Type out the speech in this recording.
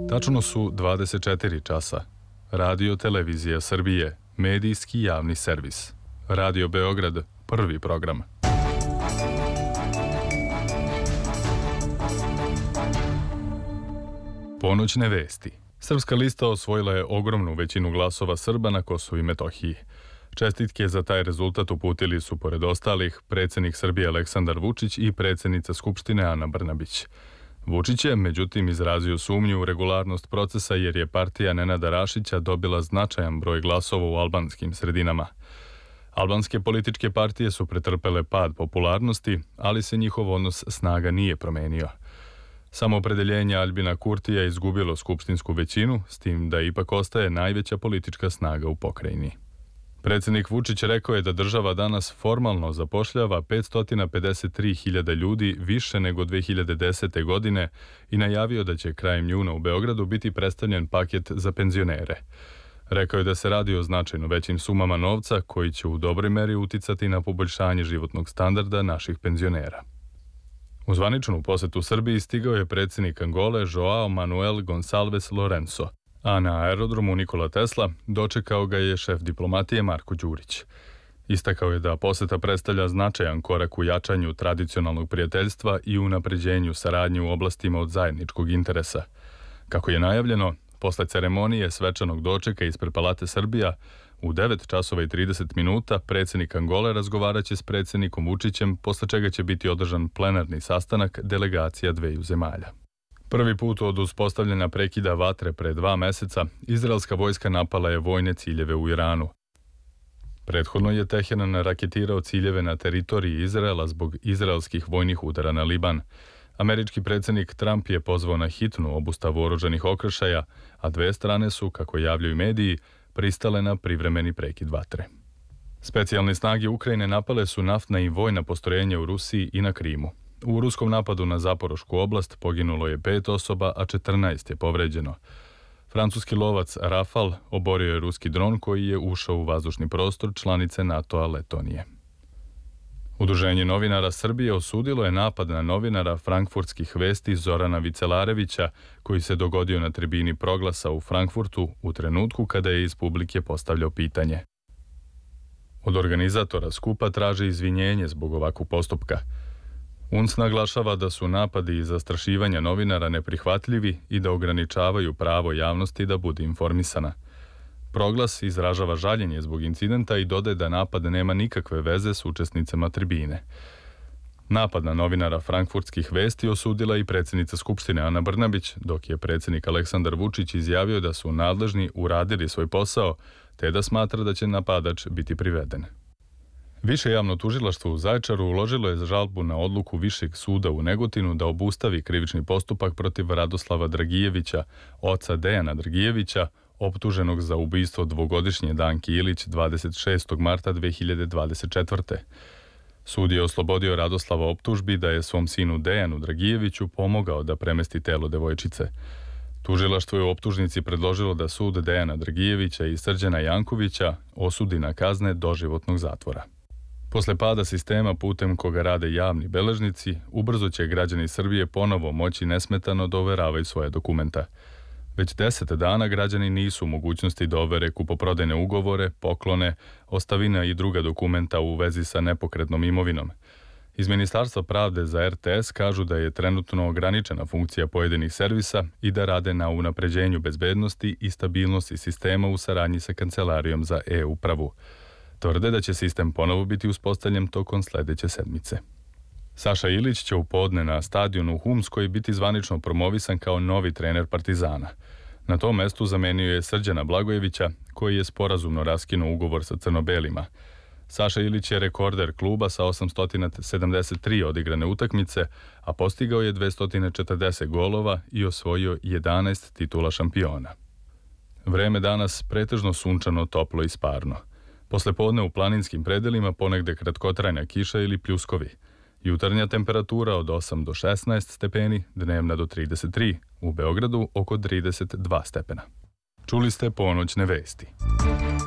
Tačno su 24 časa. Radio Televizija Srbije, medijski javni servis. Radio Beograd, prvi program. Ponoćne vesti. Srpska lista osvojila je ogromnu većinu glasova Srba na Kosovu i Metohiji. Čestitke za taj rezultat uputili su, pored ostalih, predsjednik Srbije Aleksandar Vučić i predsjednica Skupštine Ana Brnabić. Vučić je, međutim, izrazio sumnju u regularnost procesa jer je partija Nenada Rašića dobila značajan broj glasova u albanskim sredinama. Albanske političke partije su pretrpele pad popularnosti, ali se njihov odnos snaga nije promenio. Samoopredeljenje Aljbina Kurtija izgubilo skupštinsku većinu, s tim da ipak ostaje najveća politička snaga u pokrajini. Predsjednik Vučić rekao je da država danas formalno zapošljava 553.000 ljudi više nego 2010. godine i najavio da će krajem juna u Beogradu biti predstavljen paket za penzionere. Rekao je da se radi o značajno većim sumama novca koji će u dobroj meri uticati na poboljšanje životnog standarda naših penzionera. U zvaničnu posetu Srbiji stigao je predsjednik Angole Joao Manuel Gonçalves Lourenço, a na aerodromu Nikola Tesla dočekao ga je šef diplomatije Marko Đurić. Istakao je da poseta predstavlja značajan korak u jačanju tradicionalnog prijateljstva i unapređenju saradnje u oblastima od zajedničkog interesa. Kako je najavljeno, posle ceremonije svečanog dočeka ispred Palate Srbija, u 9 časova i 30 minuta predsjednik Angole razgovaraće s predsjednikom Vučićem, posle čega će biti održan plenarni sastanak delegacija dveju zemalja. Prvi put od uspostavljanja prekida vatre pre 2 meseca, izraelska vojska napala je vojne ciljeve u Iranu. Prethodno je Teheran raketirao ciljeve na teritoriji Izraela zbog izraelskih vojnih udara na Liban. Američki predsjednik Trump je pozvao na hitnu obustavu oružanih okršaja, a dve strane su, kako javljaju mediji, pristale na privremeni prekid vatre. Specijalne snage Ukrajine napale su naftna i vojna postrojenja u Rusiji i na Krimu. U ruskom napadu na Zaporošku oblast poginulo je 5 osoba, a 14 je povređeno. Francuski lovac Rafal oborio je ruski dron koji je ušao u vazdušni prostor članice NATO-a Letonije. Udruženje novinara Srbije osudilo je napad na novinara Frankfurtskih vesti Zorana Vicelarevića, koji se dogodio na tribini Proglasa u Frankfurtu u trenutku kada je iz publike postavljao pitanje. Od organizatora skupa traže izvinjenje zbog ovakvog postupka. UNS naglašava da su napadi i zastrašivanja novinara neprihvatljivi i da ograničavaju pravo javnosti da bude informisana. Proglas izražava žaljenje zbog incidenta i dodaje da napad nema nikakve veze s učesnicama tribine. Napad na novinara Frankfurtskih vesti osudila i predsjednica Skupštine Ana Brnabić, dok je predsjednik Aleksandar Vučić izjavio da su nadležni uradili svoj posao, te da smatra da će napadač biti priveden. Više javno tužilaštvo u Zaječaru uložilo je žalbu na odluku Višeg suda u Negotinu da obustavi krivični postupak protiv Radoslava Dragijevića, oca Dejana Dragijevića, optuženog za ubistvo dvogodišnje Danke Ilić 26. marta 2024. Sud je oslobodio Radoslava optužbi da je svom sinu Dejanu Dragijeviću pomogao da premesti telo devojčice. Tužilaštvo je u optužnici predložilo da sud Dejana Dragijevića i Srđana Jankovića osudi na kazne doživotnog zatvora. Posle pada sistema putem koga rade javni beležnici, ubrzo će građani Srbije ponovo moći nesmetano da overavaju svoje dokumenta. Već 10 dana građani nisu u mogućnosti da overe kupoprodajne ugovore, poklone, ostavina i druga dokumenta u vezi sa nepokretnom imovinom. Iz Ministarstva pravde za RTS kažu da je trenutno ograničena funkcija pojedinih servisa i da rade na unapređenju bezbednosti i stabilnosti sistema u saradnji sa Kancelarijom za e-upravu. Tvrde da će sistem ponovo biti uspostavljen tokom sledeće sedmice. Saša Ilić će u podne na stadionu u Humskoj biti zvanično promovisan kao novi trener Partizana. Na tom mestu zamenio je Srđana Blagojevića, koji je sporazumno raskinuo ugovor sa crno-belima. Saša Ilić je rekorder kluba sa 873 odigrane utakmice, a postigao je 240 golova i osvojio 11 titula šampiona. Vreme danas pretežno sunčano, toplo i sparno. Posle podne u planinskim predelima ponegde kratkotrajna kiša ili pljuskovi. Jutarnja temperatura od 8 do 16 stepeni, dnevna do 33, u Beogradu oko 32 stepena. Čuli ste ponoćne vesti.